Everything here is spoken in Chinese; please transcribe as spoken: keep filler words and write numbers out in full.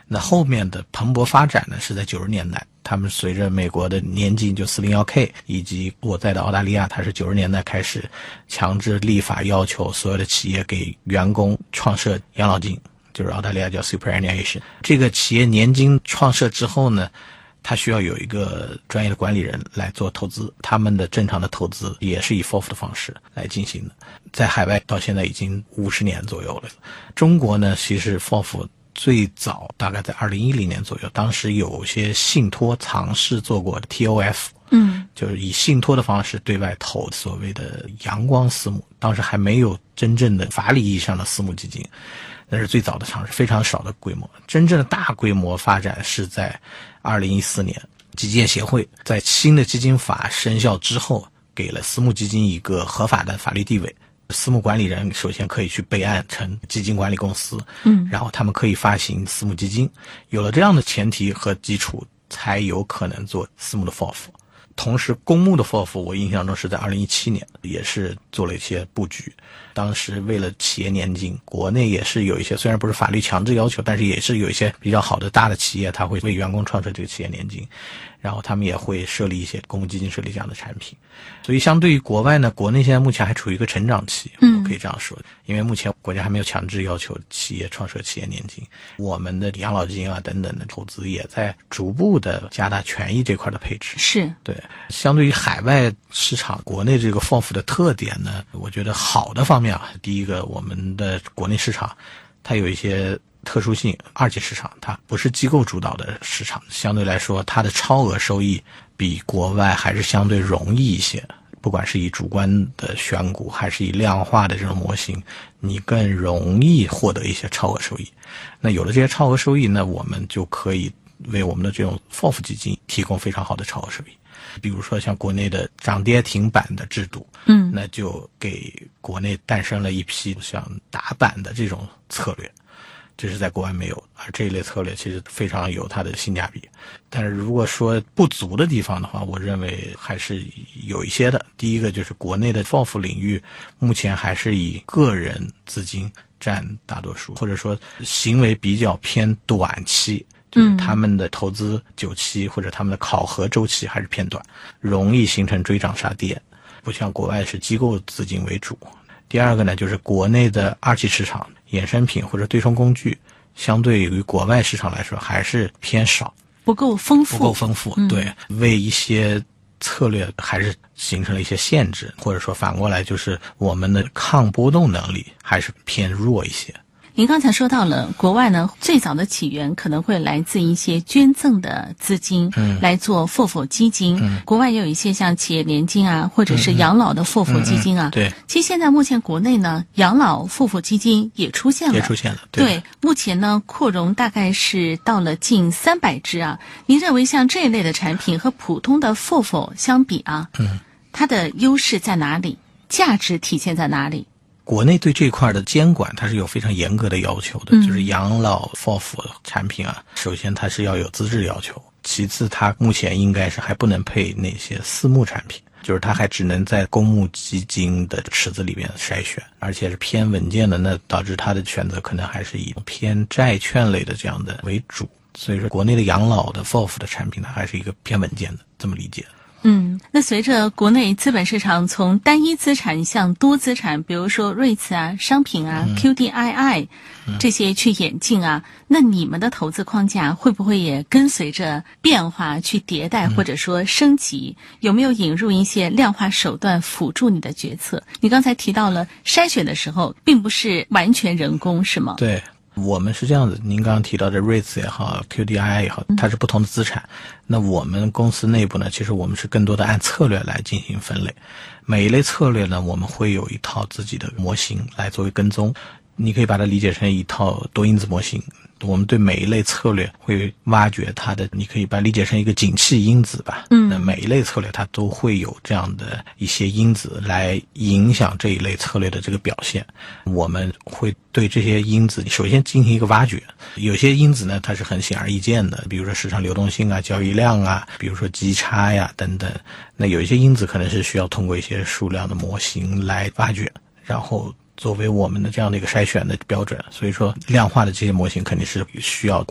那后面的蓬勃发展呢，是在九十年代，他们随着美国的年金就 四零一 K 以及我在的澳大利亚，它是九十年代开始强制立法要求所有的企业给员工创设养老金，就是澳大利亚叫 superannuation。 这个企业年金创设之后呢，它需要有一个专业的管理人来做投资，他们的正常的投资也是以 F O F 的方式来进行的，在海外到现在已经五十年左右了。中国呢，其实 F O F 最早大概在二零一零年左右，当时有些信托尝试做过 T O F， 嗯，就是以信托的方式对外投所谓的阳光私募，当时还没有真正的法理意义上的私募基金，那是最早的尝试，非常少的规模。真正的大规模发展是在二零一四年，基金协会在新的基金法生效之后，给了私募基金一个合法的法律地位。私募管理人首先可以去备案成基金管理公司，嗯，然后他们可以发行私募基金。有了这样的前提和基础，才有可能做私募的 F O F。同时公募的 F O F 我印象中是在二零一七年也是做了一些布局，当时为了企业年金，国内也是有一些虽然不是法律强制要求，但是也是有一些比较好的大的企业，他会为员工创设这个企业年金，然后他们也会设立一些公募基金，设立这样的产品。所以相对于国外呢，国内现在目前还处于一个成长期，我可以这样说，因为目前国家还没有强制要求企业创设企业年金，我们的养老金啊等等的投资也在逐步的加大权益这块的配置。 是， 对，相对于海外市场，国内这个 F O F 的特点呢，我觉得好的方面啊，第一个，我们的国内市场它有一些特殊性，二级市场它不是机构主导的市场，相对来说它的超额收益比国外还是相对容易一些，不管是以主观的选股还是以量化的这种模型，你更容易获得一些超额收益。那有了这些超额收益呢，我们就可以为我们的这种 F O F 基金提供非常好的超额收益。比如说像国内的涨跌停板的制度，嗯，那就给国内诞生了一批像打板的这种策略，这是在国外没有，而这一类策略其实非常有它的性价比。但是如果说不足的地方的话，我认为还是有一些的。第一个就是国内的 F O F 领域目前还是以个人资金占大多数，或者说行为比较偏短期，就是他们的投资久期或者他们的考核周期还是偏短，容易形成追涨杀跌，不像国外是机构资金为主。第二个呢，就是国内的二级市场衍生品或者对冲工具相对于国外市场来说还是偏少， 不够丰富， 不够丰富，对，为一些策略还是形成了一些限制，或者说反过来就是我们的抗波动能力还是偏弱一些。 您刚才说到了国外呢，最早的起源可能会来自一些捐赠的资金，嗯，来做 F O F 基金，嗯，国外也有一些像企业年金啊，或者是养老的 F O F 基金啊，嗯嗯嗯、对。其实现在目前国内呢，养老 F O F 基金也出现了， 也出现了，对。 对，目前呢扩容大概是到了近三百只啊。您认为像这一类的产品和普通的 F O F 相比啊，嗯，它的优势在哪里？价值体现在哪里？ 国内对这块的监管它是有非常严格的要求的，嗯、就是养老 F O F 产品啊，首先它是要有资质要求，其次它目前应该是还不能配那些私募产品，就是它还只能在公募基金的池子里面筛选，而且是偏稳健的，那导致它的选择可能还是以偏债券类的这样的为主，所以说国内的养老的 F O F 的产品呢，还是一个偏稳健的，这么理解。 嗯，那随着国内资本市场从单一资产向多资产，比如说瑞慈啊、商品啊、嗯、Q D I I 这些去演进啊，那你们的投资框架会不会也跟随着变化去迭代或者说升级？嗯、有没有引入一些量化手段辅助你的决策？你刚才提到了筛选的时候并不是完全人工，是吗？ 对。我们是这样子，您刚刚提到的瑞慈也好 Q D I I 也好，它是不同的资产，那我们公司内部呢，其实我们是更多的按策略来进行分类，每一类策略呢，我们会有一套自己的模型来作为跟踪，你可以把它理解成一套多因子模型，我们对每一类策略会挖掘它的，你可以把它理解成一个景气因子吧。嗯，那每一类策略它都会有这样的一些因子来影响这一类策略的这个表现。我们会对这些因子首先进行一个挖掘，有些因子呢它是很显而易见的，比如说市场流动性啊、交易量啊，比如说基差呀等等。那有一些因子可能是需要通过一些数量的模型来挖掘，然后作为我们的这样的一个筛选的标准，所以说量化的这些模型肯定是需要